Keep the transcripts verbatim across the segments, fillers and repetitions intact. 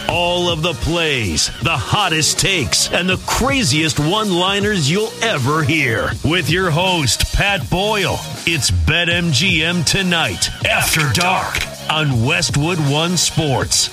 All of the plays, the hottest takes, and the craziest one-liners you'll ever hear. With your host, Pat Boyle. It's BetMGM Tonight, After Dark, on Westwood One Sports.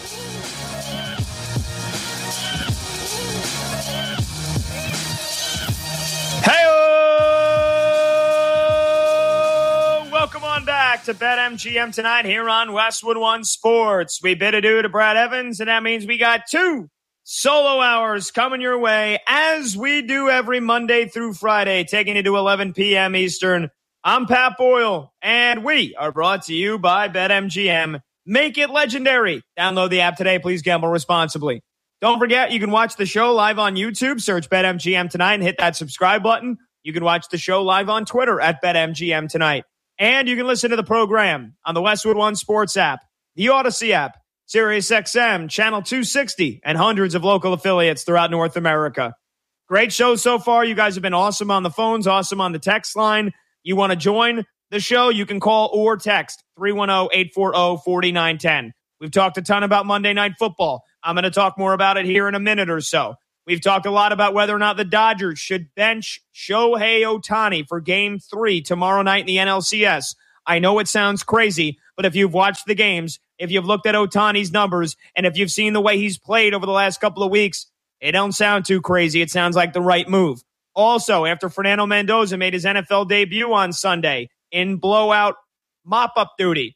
Hey-o! Welcome on back to BetMGM Tonight here on Westwood One Sports. We bid adieu to Brad Evans, and that means we got two solo hours coming your way, as we do every Monday through Friday, taking you to eleven p.m. Eastern. I'm Pat Boyle, and we are brought to you by BetMGM. Make it legendary. Download the app today. Please gamble responsibly. Don't forget, you can watch the show live on YouTube. Search BetMGM Tonight and hit that subscribe button. You can watch the show live on Twitter at BetMGM Tonight. And you can listen to the program on the Westwood One Sports app, the Odyssey app, SiriusXM, Channel two sixty, and hundreds of local affiliates throughout North America. Great show so far. You guys have been awesome on the phones, awesome on the text line. You want to join the show, you can call or text three one zero, eight four zero, four nine one zero. We've talked a ton about Monday Night Football. I'm going to talk more about it here in a minute or so. We've talked a lot about whether or not the Dodgers should bench Shohei Ohtani for game three tomorrow night in the N L C S. I know it sounds crazy, but if you've watched the games, if you've looked at Ohtani's numbers, and if you've seen the way he's played over the last couple of weeks, it don't sound too crazy. It sounds like the right move. Also, after Fernando Mendoza made his N F L debut on Sunday in blowout mop-up duty,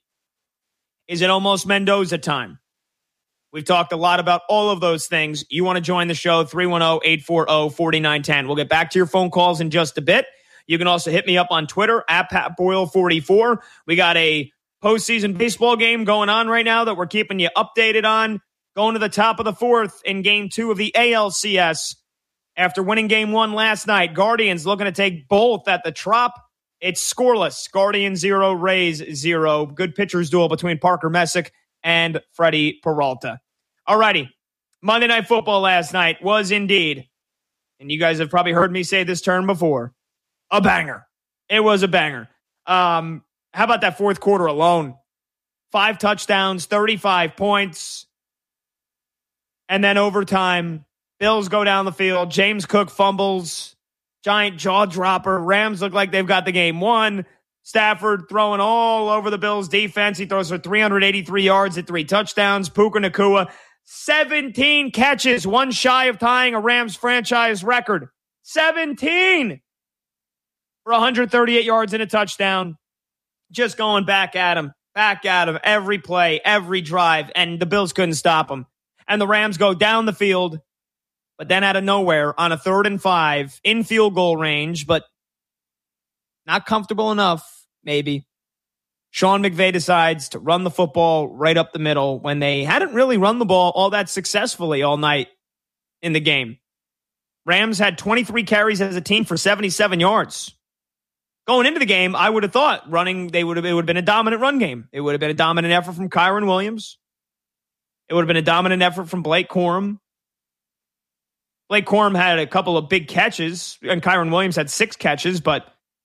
is it almost Mendoza time? We've talked a lot about all of those things. You want to join the show, three one zero, eight four zero, four nine one zero. We'll get back to your phone calls in just a bit. You can also hit me up on Twitter, at Pat Boyle forty-four. We got a postseason baseball game going on right now that we're keeping you updated on. Going to the top of the fourth in game two of the A L C S. After winning game one last night, Guardians looking to take both at the Trop. It's scoreless. Guardians zero, Rays zero. Good pitchers duel between Parker Messick and Freddie Peralta. Alrighty. Monday Night Football last night was indeed, and you guys have probably heard me say this term before, a banger. It was a banger. Um, how about that fourth quarter alone? Five touchdowns, thirty-five points. And then overtime, Bills go down the field. James Cook fumbles. Giant jaw dropper. Rams look like they've got the game won. Stafford throwing all over the Bills defense. He throws for three hundred eighty-three yards at three touchdowns. Puka Nacua, seventeen catches, one shy of tying a Rams franchise record. seventeen for one hundred thirty-eight yards and a touchdown. Just going back at him, back at him, every play, every drive, and the Bills couldn't stop him. And the Rams go down the field, but then out of nowhere on a third and five in field goal range, but not comfortable enough. Maybe. Sean McVay decides to run the football right up the middle when they hadn't really run the ball all that successfully all night in the game. Rams had twenty-three carries as a team for seventy-seven yards. Going into the game, I would have thought running, they would have, it would have been a dominant run game. It would have been a dominant effort from Kyron Williams. It would have been a dominant effort from Blake Corum. Blake Corum had a couple of big catches, and Kyron Williams had six catches, but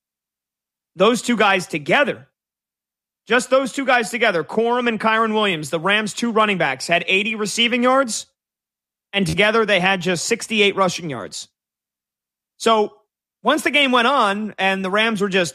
those two guys together, just those two guys together, Corum and Kyron Williams, the Rams' two running backs, had eighty receiving yards, and together they had just sixty-eight rushing yards. So once the game went on, and the Rams were just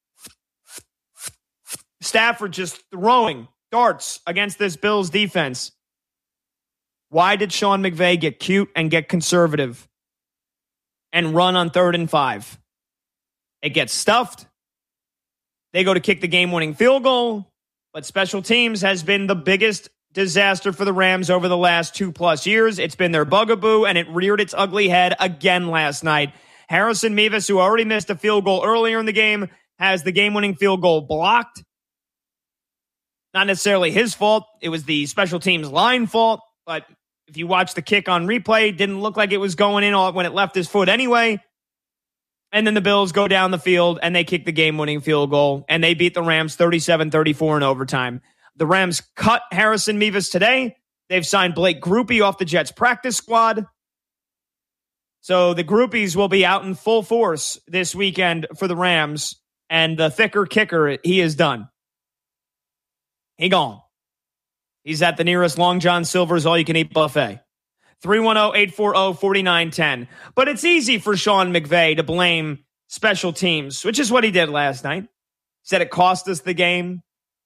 Stafford just throwing darts against this Bills defense, why did Sean McVay get cute and get conservative and run on third and five? It gets stuffed. They go to kick the game-winning field goal, but special teams has been the biggest disaster for the Rams over the last two-plus years. It's been their bugaboo, and it reared its ugly head again last night. Harrison Mevis, who already missed a field goal earlier in the game, has the game-winning field goal blocked. Not necessarily his fault. It was the special teams line fault, but if you watch the kick on replay, it didn't look like it was going in when it left his foot anyway. And then the Bills go down the field and they kick the game-winning field goal, and they beat the Rams thirty-seven thirty-four in overtime. The Rams cut Harrison Mevis today. They've signed Blake Grupe off the Jets practice squad. So the groupies will be out in full force this weekend for the Rams, and the thicker kicker, he is done. He gone. He's at the nearest Long John Silver's all-you-can-eat buffet. three one zero, eight four zero, four nine one zero. But it's easy for Sean McVay to blame special teams, which is what he did last night. He said it cost us the game.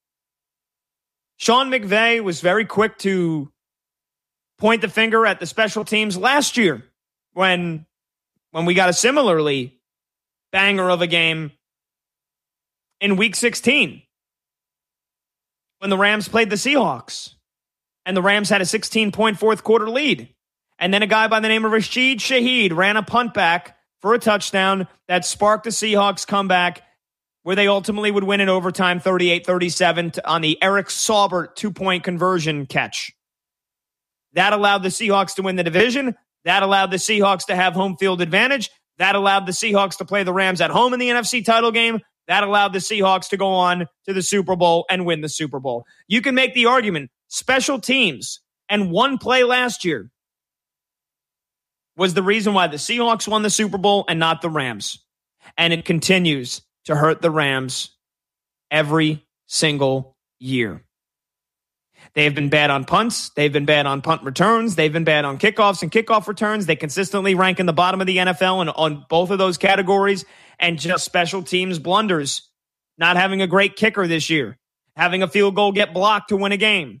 Sean McVay was very quick to point the finger at the special teams last year when, when we got a similarly banger of a game in week sixteen when the Rams played the Seahawks and the Rams had a sixteen-point fourth quarter lead. And then a guy by the name of Rashid Shaheed ran a punt back for a touchdown that sparked the Seahawks comeback where they ultimately would win in overtime thirty-eight thirty-seven on the Eric Saubert two-point conversion catch. That allowed the Seahawks to win the division. That allowed the Seahawks to have home field advantage. That allowed the Seahawks to play the Rams at home in the N F C title game. That allowed the Seahawks to go on to the Super Bowl and win the Super Bowl. You can make the argument, special teams and one play last year was the reason why the Seahawks won the Super Bowl and not the Rams. And it continues to hurt the Rams every single year. They have been bad on punts. They've been bad on punt returns. They've been bad on kickoffs and kickoff returns. They consistently rank in the bottom of the N F L and on both of those categories. And just special teams blunders. Not having a great kicker this year. Having a field goal get blocked to win a game.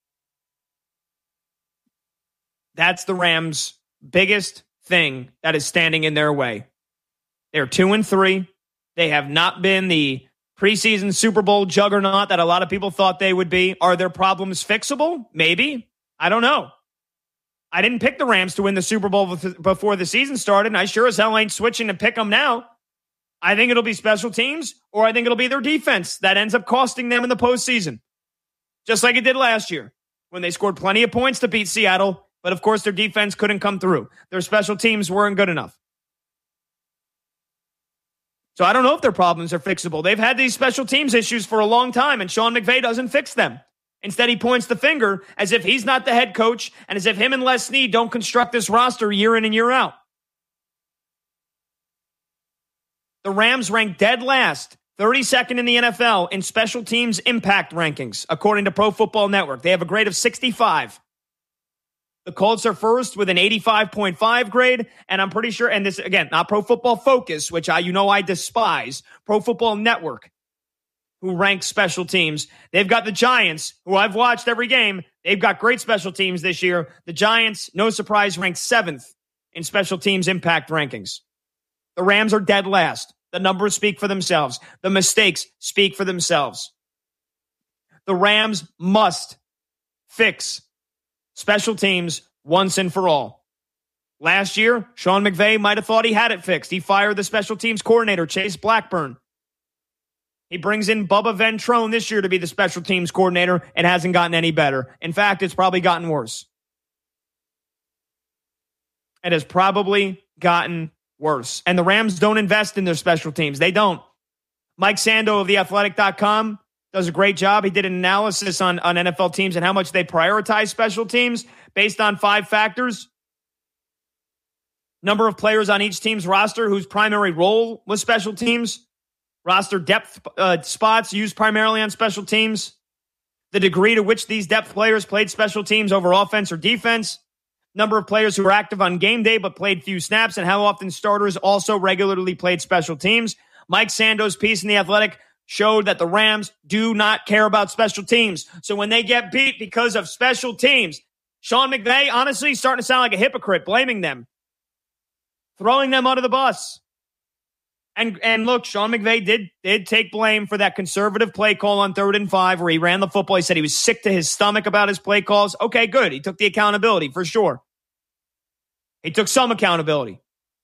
That's the Rams' biggest thing that is standing in their way. They're two and three. They have not been the preseason Super Bowl juggernaut that a lot of people thought they would be. Are their problems fixable? Maybe. I don't know. I didn't pick the Rams to win the Super Bowl before the season started, and I sure as hell ain't switching to pick them now. I think it'll be special teams, or I think it'll be their defense that ends up costing them in the postseason. Just like it did last year, when they scored plenty of points to beat Seattle, but of course their defense couldn't come through. Their special teams weren't good enough. So I don't know if their problems are fixable. They've had these special teams issues for a long time, and Sean McVay doesn't fix them. Instead, he points the finger as if he's not the head coach and as if him and Les Snead don't construct this roster year in and year out. The Rams rank dead last, thirty-second in the N F L in special teams impact rankings, according to Pro Football Network. They have a grade of sixty-five. The Colts are first with an eighty-five point five grade, and I'm pretty sure, and this, again, not Pro Football Focus, which I, you know I despise, Pro Football Network, who ranks special teams. They've got the Giants, who I've watched every game. They've got great special teams this year. The Giants, no surprise, ranked seventh in special teams impact rankings. The Rams are dead last. The numbers speak for themselves. The mistakes speak for themselves. The Rams must fix special teams once and for all. Last year, Sean McVay might have thought he had it fixed. He fired the special teams coordinator, Chase Blackburn. He brings in Bubba Ventrone this year to be the special teams coordinator. It hasn't gotten any better. In fact, it's probably gotten worse. It has probably gotten worse. And the Rams don't invest in their special teams. They don't. Mike Sando of the athletic dot com does a great job. He did an analysis on, on N F L teams and how much they prioritize special teams based on five factors. Number of players on each team's roster whose primary role was special teams. Roster depth uh, spots used primarily on special teams. The degree to which these depth players played special teams over offense or defense. Number of players who were active on game day but played few snaps, and how often starters also regularly played special teams. Mike Sando's piece in The Athletic showed that the Rams do not care about special teams. So when they get beat because of special teams, Sean McVay, honestly, is starting to sound like a hypocrite, blaming them, throwing them under the bus. And and look, Sean McVay did, did take blame for that conservative play call on third and five where he ran the football. He said he was sick to his stomach about his play calls. Okay, good. He took the accountability for sure. He took some accountability.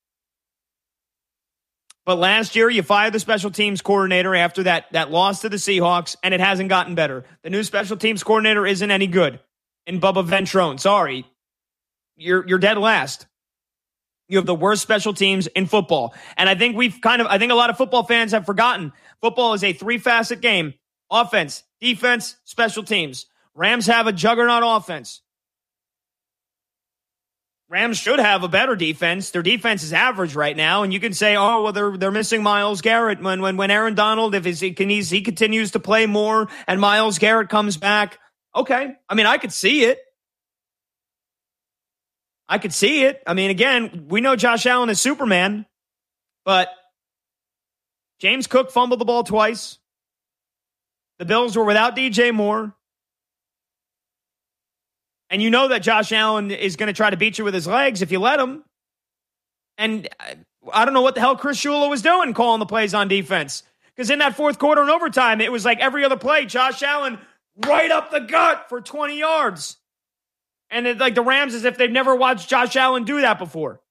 But last year, you fired the special teams coordinator after that, that loss to the Seahawks, and it hasn't gotten better. The new special teams coordinator isn't any good in Bubba Ventrone. Sorry. You're, you're dead last. You have the worst special teams in football. And I think we've kind of, I think a lot of football fans have forgotten. Football is a three-facet game. Offense, defense, special teams. Rams have a juggernaut offense. Rams should have a better defense. Their defense is average right now, and you can say, "Oh, well, they're they're missing Myles Garrett." When when when Aaron Donald, if he can, he continues to play more, and Myles Garrett comes back, Okay. I mean, I could see it. I could see it. I mean, again, we know Josh Allen is Superman, but James Cook fumbled the ball twice. The Bills were without D J Moore. And you know that Josh Allen is going to try to beat you with his legs if you let him. And I don't know what the hell Chris Shula was doing calling the plays on defense. Because in that fourth quarter and overtime, it was like every other play, Josh Allen right up the gut for twenty yards. And it, like the Rams, as if they've never watched Josh Allen do that before.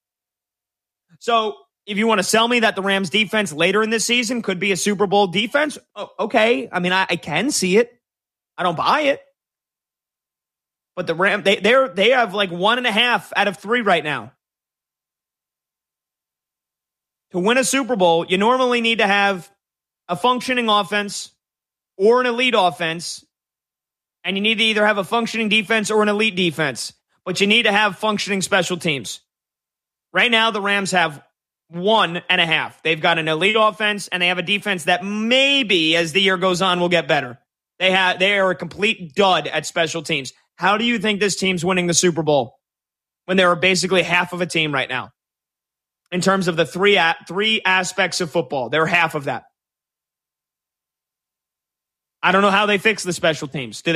So if you want to sell me that the Rams defense later in this season could be a Super Bowl defense, oh, okay. I mean, I, I can see it. I don't buy it. But the Rams, they they're they have like one and a half out of three right now. To win a Super Bowl, you normally need to have a functioning offense or an elite offense. And you need to either have a functioning defense or an elite defense. But you need to have functioning special teams. Right now, the Rams have one and a half. They've got an elite offense, and they have a defense that maybe, as the year goes on, will get better. They have they are a complete dud at special teams. How do you think this team's winning the Super Bowl when they're basically half of a team right now? In terms of the three, three aspects of football, they're half of that. I don't know how they fix the special teams. Do they